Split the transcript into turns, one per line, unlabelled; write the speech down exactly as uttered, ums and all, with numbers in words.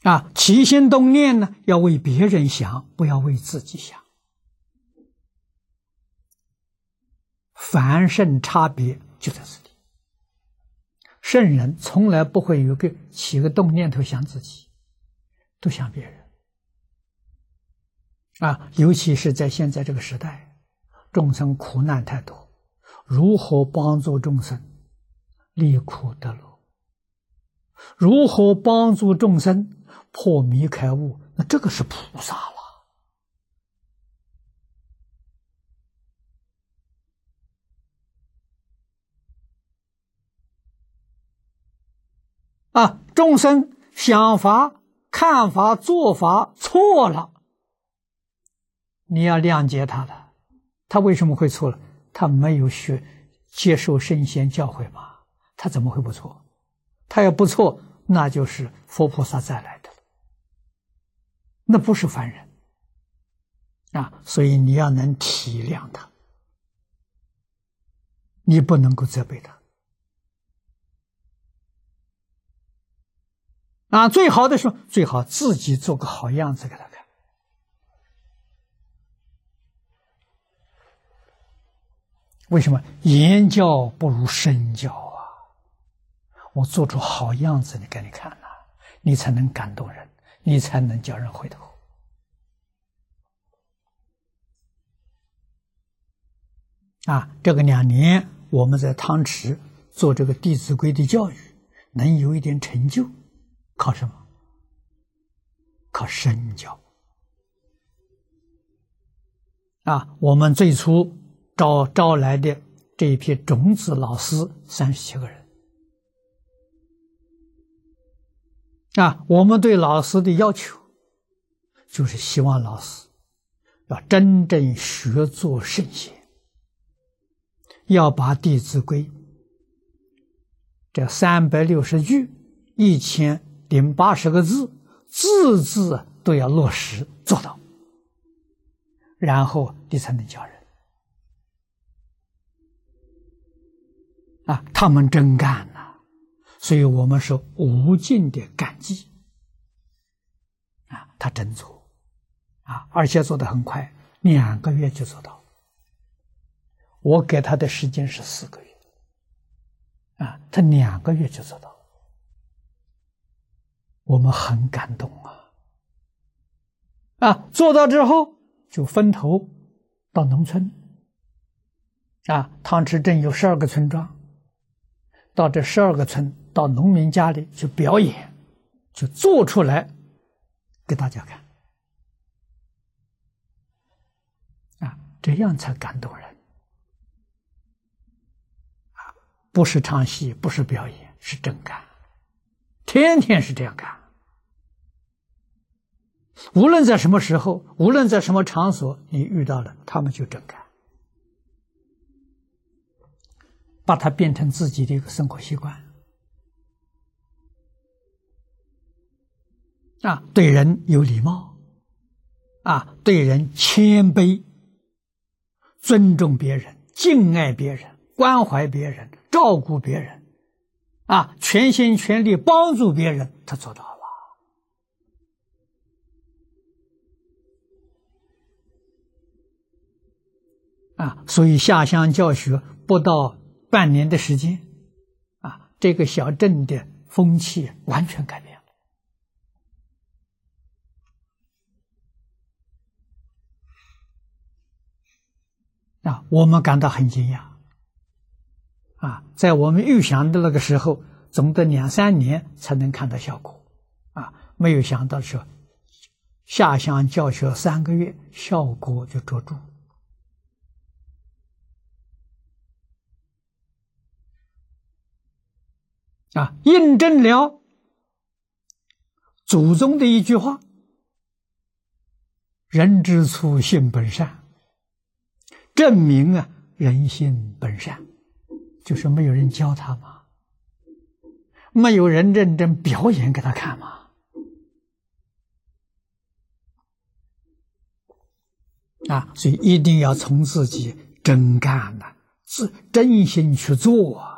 啊，起心动念呢，要为别人想，不要为自己想。凡圣差别就在这里。圣人从来不会有个起个动念头想自己，都想别人。啊，尤其是在现在这个时代，众生苦难太多，如何帮助众生离苦得乐？如何帮助众生破迷开悟？那这个是菩萨了。啊，众生想法、看法、做法错了，你要谅解他了。他为什么会错了？他没有学接受圣贤教诲嘛，他怎么会不错？他要不错，那就是佛菩萨再来的，那不是凡人啊！所以你要能体谅他，你不能够责备他啊！最好的时候，最好自己做个好样子给他看。为什么？言教不如身教啊！我做出好样子，你给你看呐、啊，你才能感动人，你才能叫人回头。啊，这个两年我们在汤池做这个《弟子规》的教育，能有一点成就，靠什么？靠身教。啊，我们最初招招来的这一批种子老师三十七个人。啊，我们对老师的要求，就是希望老师要真正学做圣贤，要把《弟子规》这三百六十句、一千零八十个字，字字都要落实做到，然后你才能教人。啊，他们真干呐！所以我们是无尽的感激啊，他真做啊，而且做得很快，两个月就做到。我给他的时间是四个月啊，他两个月就做到，我们很感动啊！啊，做到之后就分头到农村啊，汤池镇有十二个村庄，到这十二个村。到农民家里去表演，就做出来给大家看啊，这样才感动人啊！不是唱戏，不是表演，是真干，天天是这样干。无论在什么时候，无论在什么场所，你遇到了他们就真干，把它变成自己的一个生活习惯。啊，对人有礼貌，啊，对人谦卑，尊重别人，敬爱别人，关怀别人，照顾别人，啊，全心全力帮助别人，他做到了。啊，所以下乡教学不到半年的时间，啊，这个小镇的风气完全改变了。啊，我们感到很惊讶，啊，在我们预想的那个时候，总得两三年才能看到效果，啊，没有想到说下乡教学三个月，效果就卓著，啊，印证了祖宗的一句话：人之初，性本善。证明啊，人性本善，就是没有人教他嘛，没有人认真表演给他看嘛。啊，所以一定要从自己真干呐、啊，自真心去做啊。